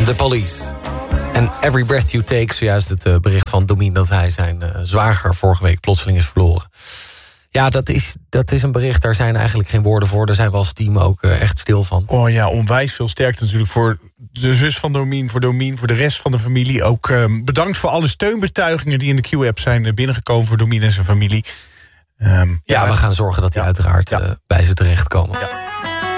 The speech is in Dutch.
The Police. En Every Breath You Take, zojuist het bericht van Domien... dat hij zijn zwager vorige week plotseling is verloren. Ja, dat is een bericht, daar zijn eigenlijk geen woorden voor. Daar zijn we als team ook echt stil van. Oh ja, onwijs veel sterkte natuurlijk voor de zus van Domien... voor de rest van de familie. Ook bedankt voor alle steunbetuigingen die in de Q-app zijn binnengekomen... voor Domien en zijn familie. Ja, we gaan zorgen dat hij uiteraard bij ze terechtkomen. Ja.